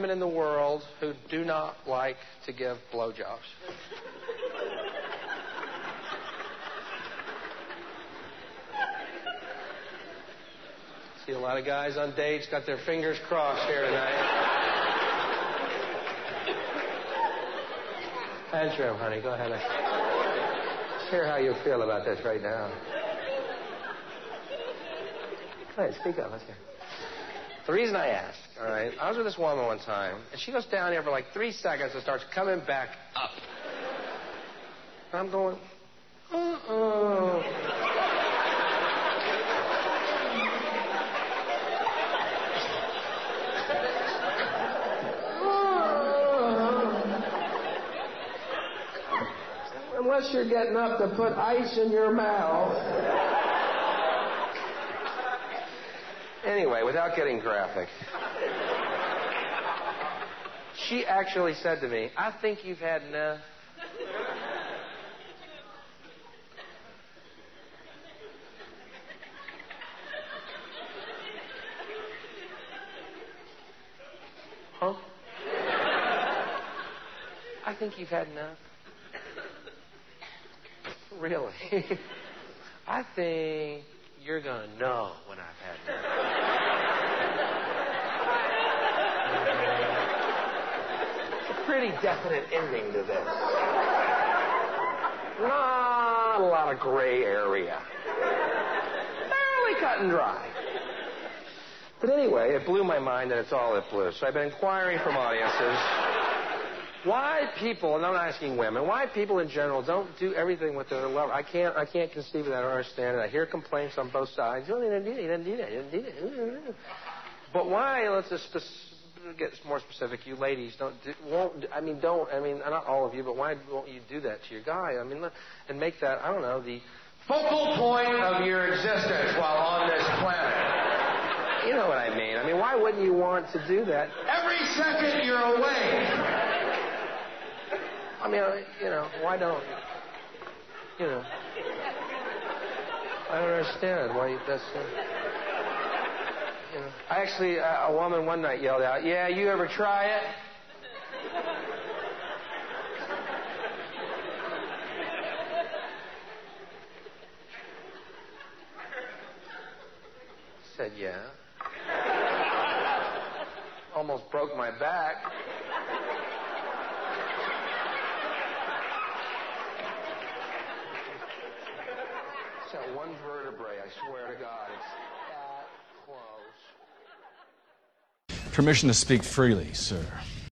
women in the world who do not like to give blowjobs. See a lot of guys on dates got their fingers crossed here tonight. Answer him, honey. Go ahead. Let's hear how you feel about this right now. Go ahead, speak up. Let's hear. The reason I asked, all right, I was with this woman one time, and she goes down here for like 3 seconds and starts coming back up. And I'm going, uh-oh. Unless you're getting up to put ice in your mouth. Anyway, without getting graphic, she actually said to me, I think you've had enough. Huh? I think you've had enough. Really? I think you're going to know when I've had enough. It's a pretty definite ending to this. Not a lot of gray area. Fairly cut and dry. But anyway, it blew my mind, and it's all it blew. So I've been inquiring from audiences why people, and I'm not asking women, why people in general don't do everything with their lover. I can't conceive of that. I don't understand it. I hear complaints on both sides. Oh, he didn't do that. But why? Let's just get more specific. You ladies not all of you, but why won't you do that to your guy? I mean, and make that, I don't know, the focal point of your existence while on this planet. You know what I mean? I mean, why wouldn't you want to do that? Every second you're awake. I mean, why don't, I don't understand why that's, I actually, a woman one night yelled out, yeah, you ever try it? I said, yeah. Almost broke my back. One vertebrae, I swear to God, it's that close. Permission to speak freely, sir.